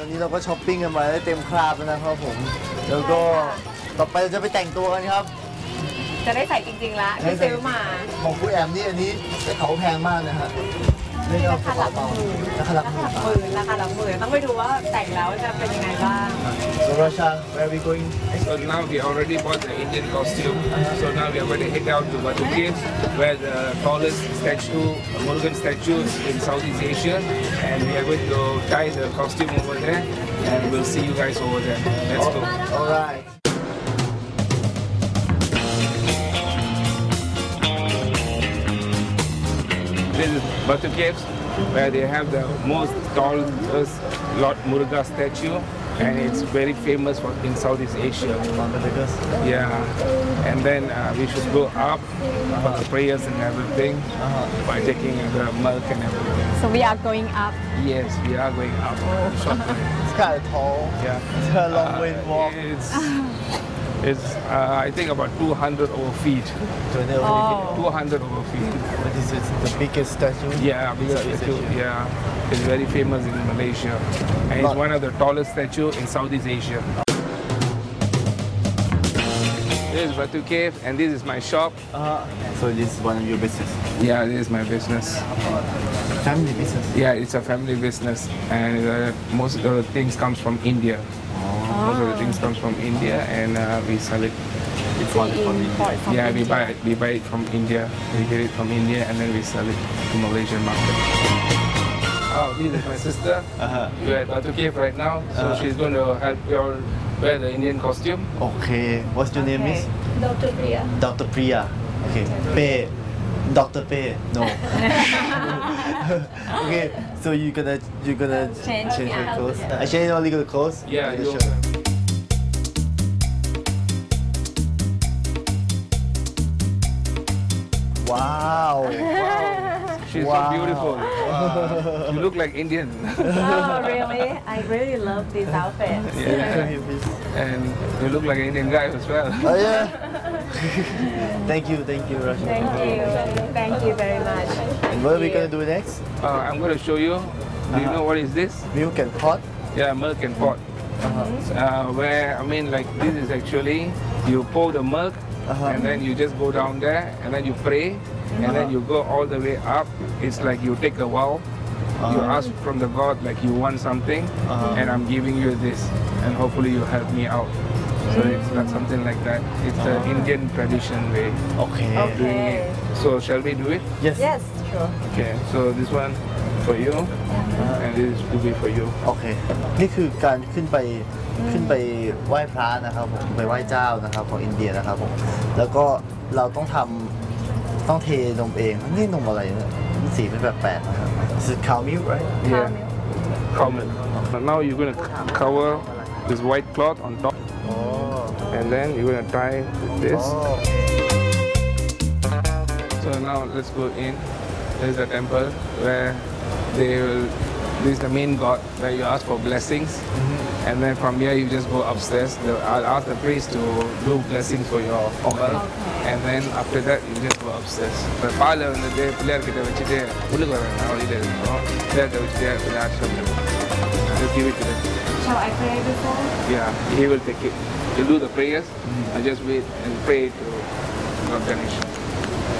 วันนี้เราก็ช้อปปิ้งกันมาได้เต็มคราบแล้วนะครับผมแล้วก็ต่อไปเราจะไปแต่งตัวกันครับจะได้ใส่จริงๆแล้วที่ซื้อมาของคุณแอมนี่อันนี้ได้เขาแพงมากนะฮะราคาหลักหมื่นราคาหลักหมื่นต้องไปดูว่าแต่งแล้วจะเป็นยังไงบ้าง So Russia, where are we going? So now we already bought the Indian costume. So now we are going to head out to Batu Caves, where the tallest statue, Murugan statue in Southeast Asia, and we are going to tie the costume over there, and we'll see you guys over there. Let's go. All right. This is Batu Caves, where they have the most tallest Lord Murugan statue, and it's very famous in Southeast Asia. Yeah, and then we should go up for the prayers and everything by taking the milk and everything. So we are going up. Yes, we are going up. It's kind of tall. Yeah, it's a long way to walk. It's I think about 200 over feet. 200 over feet. But this is the biggest statue? Yeah, biggest statue. Yeah, it's very famous in Malaysia. And it's one of the tallest statues in Southeast Asia. This is Batu Cave and this is my shop. So this is one of your business? Yeah, this is my business. Family business? Yeah, it's a family business and most of the things comes from India. Most of the things comes from India and we sell it. From India. Yeah, we buy it from India. We get it from India and then we sell it to Malaysian market. Oh, this is my sister. We're at Batu Cave right now, so she's going to help you all wear the Indian costume. Okay. What's your name, Miss? Dr. Priya. Dr. Priya. Okay. Pei. Dr. Pei. No. Okay. So you're gonna change your clothes. I change only the clothes. Yeah. Wow. She's so beautiful. Wow. You look like Indian. Oh, really? I really love this outfit. Yeah. And you look like an Indian guy as well. Oh yeah. Thank you, Russia. Thank you very much. And what are we gonna do next? I'm going to show you. Do you know what is this? Milk and pot. Yeah, milk and pot. Where, I mean, like this is actually, you pour the milk and then you just go down there and then you pray and then you go all the way up. It's like you take a vow. You ask from the God like you want something and I'm giving you this and hopefully you help me out. So it's not something like that. It's the Indian tradition way of doing it. So shall we do it? Yes. Yes, sure. Okay, so this one for you and this will be for you. โอเคนี่คือการขึ้นไปไหว้พระนะครับผมไปไหว้เจ้านะครับของอินเดียนะครับผมแล้วก็เราต้องเทนมเองนี่นมอะไรเนี่ยสีเป็นแบบแปลกๆนะครับ This is cow milk, right? Yeah. Cow milk. Now you're going to cover this white cloth on top. And then you're going to tie this. So now let's go in. There's a temple where this is the main god where you ask for blessings. And then from here you just go upstairs. I'll ask the priest to do blessings for your temple. And then after that you just go upstairs. The father and the player kita vechide ullu varana holiday player vechide just give it to them. Shall I pray before? Yeah, he will take it. He'll do the prayers and just wait and pray to God Ganesh.